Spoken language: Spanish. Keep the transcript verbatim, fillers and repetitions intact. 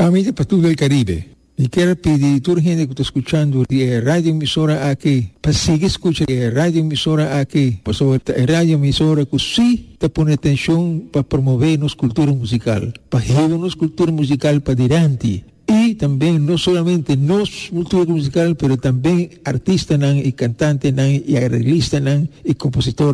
Amiga para todo el Caribe, y quiero pedir a toda la gente que está escuchando de radio emisora aquí, para seguir escuchando de radio emisora aquí, por sobre radio emisora que sí te pone atención para promover nuestra cultura musical, para llevar nuestra cultura musical para adelante. Y también no solamente nuestra cultura musical, pero también artistas y cantantes y arreglistas y compositores